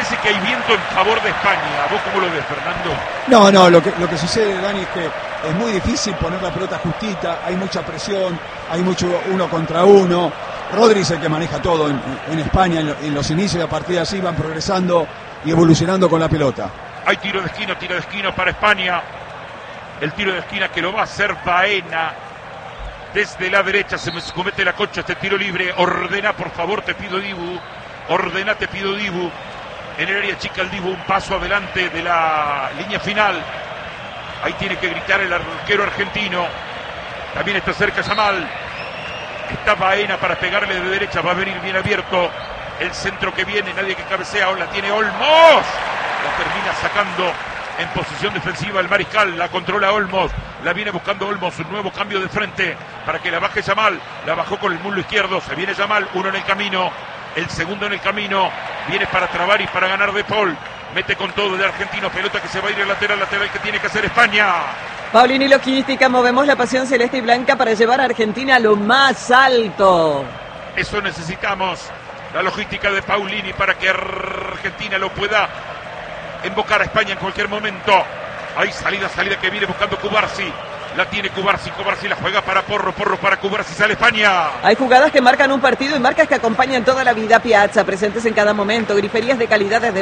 parece que hay viento en favor de España. ¿Vos cómo lo ves, Fernando? No, lo que sucede, Dani, es que es muy difícil poner la pelota justita, hay mucha presión, hay mucho uno contra uno. Rodri es el que maneja todo en España, en los inicios de partida así van progresando y evolucionando con la pelota. Hay tiro de esquina para España. El tiro de esquina que lo va a hacer Baena. Desde la derecha se me comete la concha este tiro libre. Ordena, por favor, te pido, Dibu. Ordena, te pido, Dibu. En el área chica el Dibu, un paso adelante de la línea final. Ahí tiene que gritar el arquero argentino. También está cerca Yamal. Está Baena para pegarle de derecha. Va a venir bien abierto. El centro que viene, nadie que cabecea. La tiene Olmos. La termina sacando en posición defensiva el mariscal. La controla Olmos. La viene buscando Olmos. Un nuevo cambio de frente para que la baje Yamal. La bajó con el muslo izquierdo. Se viene Yamal. Uno en el camino. El segundo en el camino. Viene para trabar y para ganar De Paul. Mete con todo el argentino. Pelota que se va a ir al lateral que tiene que hacer España. Paulini Logística, movemos la pasión celeste y blanca para llevar a Argentina a lo más alto. Eso necesitamos. La logística de Paulini para que Argentina lo pueda invocar a España en cualquier momento. Hay salida que viene buscando Cubarsi. La tiene Cubarsi la juega para Porro para Cubarsi, sale España. Hay jugadas que marcan un partido y marcas que acompañan toda la vida. Piazza, presentes en cada momento, griferías de calidad desde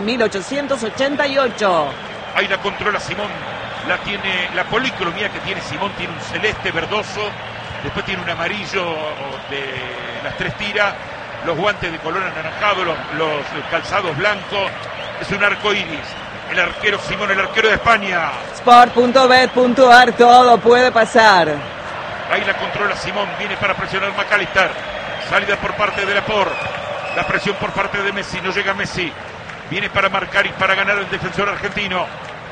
1888. Ahí la controla Simón. La tiene, la policromía que tiene Simón tiene un celeste verdoso, después tiene un amarillo de las tres tiras, los guantes de color anaranjado, los calzados blancos, es un arco iris. El arquero Simón, el arquero de España. Sport.bet.ar, todo puede pasar. Ahí la controla Simón, viene para presionar McAllister. Salida por parte de Laporte. La presión por parte de Messi, no llega Messi. Viene para marcar y para ganar el defensor argentino.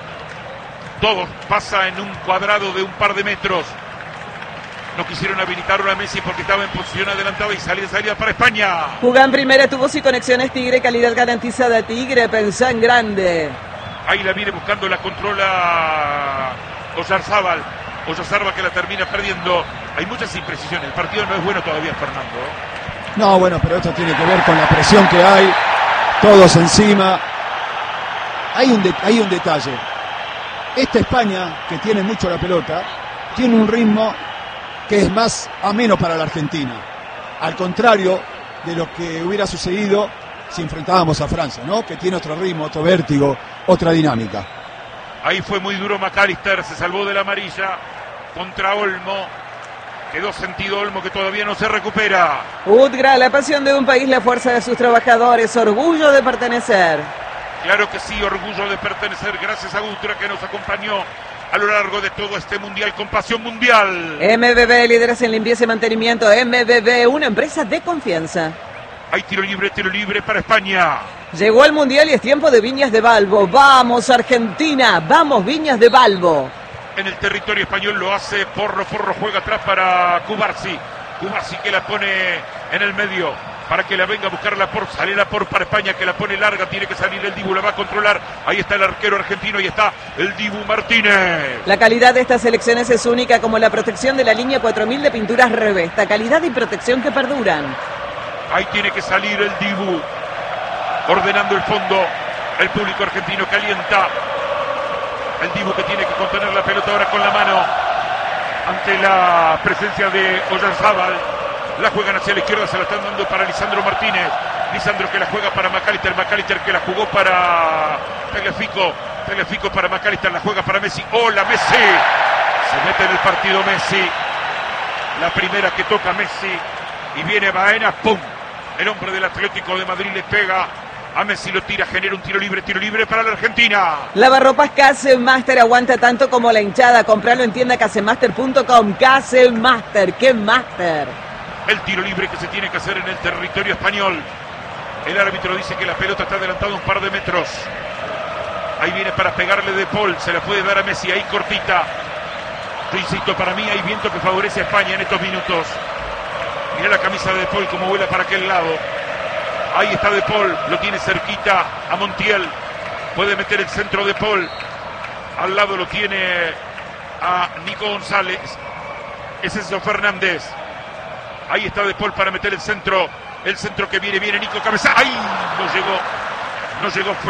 Todo pasa en un cuadrado de un par de metros. No quisieron habilitarlo a Messi porque estaba en posición adelantada y salida para España. Jugán primera, tubos y conexiones Tigre, calidad garantizada Tigre, pensá en grande. Ahí la viene buscando, la controla Oyarzábal. Oyarzábal que la termina perdiendo. Hay muchas imprecisiones, el partido no es bueno todavía, Fernando. No, bueno, pero esto tiene que ver con la presión que hay, todos encima. Hay un detalle. Esta España, que tiene mucho la pelota, tiene un ritmo que es más ameno para la Argentina. Al contrario de lo que hubiera sucedido si enfrentábamos a Francia, ¿no? Que tiene otro ritmo, otro vértigo, otra dinámica. Ahí fue muy duro McAllister, se salvó de la amarilla contra Olmo. Quedó sentido Olmo que todavía no se recupera. UTGRA, la pasión de un país, la fuerza de sus trabajadores, orgullo de pertenecer. Claro que sí, orgullo de pertenecer, gracias a UTGRA que nos acompañó a lo largo de todo este mundial con pasión mundial. MBB, líderes en limpieza y mantenimiento. MBB, una empresa de confianza. Hay tiro libre para España. Llegó el mundial y es tiempo de Viñas de Balbo. ¡Vamos, Argentina! ¡Vamos, Viñas de Balbo! En el territorio español lo hace Porro juega atrás para Cubarsi que la pone en el medio para que la venga a buscar sale para España que la pone larga, tiene que salir el Dibu, la va a controlar, ahí está el arquero argentino y está el Dibu Martínez. La calidad de estas selecciones es única, como la protección de la línea 4000 de pinturas Revesta, calidad y protección que perduran. Ahí tiene que salir el Dibu, ordenando el fondo, el público argentino calienta. El Dibu que tiene que contener la pelota ahora con la mano ante la presencia de Oyarzábal. La juegan hacia la izquierda, se la están dando para Lisandro Martínez. Lisandro que la juega para McAllister que la jugó para Tagliafico para McAllister, la juega para Messi. ¡Hola, Messi! Se mete en el partido Messi. La primera que toca Messi. Y viene Baena, ¡pum! El hombre del Atlético de Madrid le pega. A Messi lo tira, genera un tiro libre para la Argentina. Lavarropas Casemaster, aguanta tanto como la hinchada. Compralo en tienda casemaster.com. Casemaster, ¡qué máster! El tiro libre que se tiene que hacer en el territorio español. El árbitro dice que la pelota está adelantada un par de metros. Ahí viene para pegarle De Paul, se la puede dar a Messi, ahí cortita. Yo insisto, para mí hay viento que favorece a España en estos minutos. Mira la camisa de De Paul como vuela para aquel lado. Ahí está De Paul, lo tiene cerquita a Montiel. Puede meter el centro De Paul. Al lado lo tiene a Nico González. Es Enzo Fernández. Ahí está De Paul para meter el centro. El centro que viene Nico Cabeza. ¡Ay! No llegó.